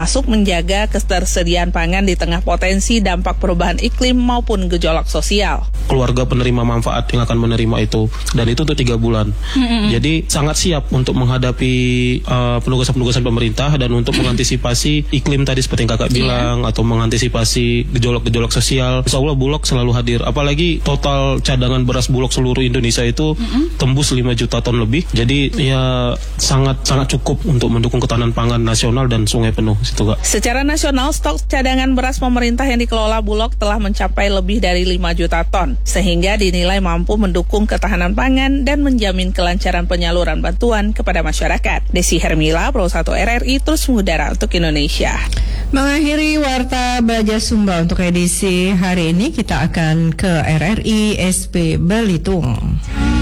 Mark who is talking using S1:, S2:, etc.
S1: termasuk menjaga ketersediaan pangan di tengah potensi dampak perubahan iklim maupun gejolak sosial.
S2: Keluarga penerima manfaat yang akan menerima itu, dan itu untuk 3 bulan. Jadi sangat siap untuk menghadapi penugasan-penugasan pemerintah dan untuk mengantisipasi iklim tadi seperti yang kakak bilang, atau mengantisipasi gejolak-gejolak sosial. Insya Allah Bulog selalu hadir. Apalagi total cadangan beras Bulog seluruh Indonesia itu tembus 5 juta ton lebih. Jadi ya sangat cukup untuk mendukung ketahanan pangan nasional dan sungai penuh situ, Kak.
S1: Secara nasional, stok cadangan beras pemerintah yang dikelola Bulog telah mencapai lebih dari 5 juta ton, sehingga dinilai mampu mendukung ketahanan pangan dan menjamin kelancaran penyaluran bantuan kepada masyarakat. Desi Hermila, Pro 1 RRI, terus mengudara untuk Indonesia.
S3: Mengakhiri Warta Baja Sumba untuk edisi hari ini, kita akan ke RRI SP Belitung.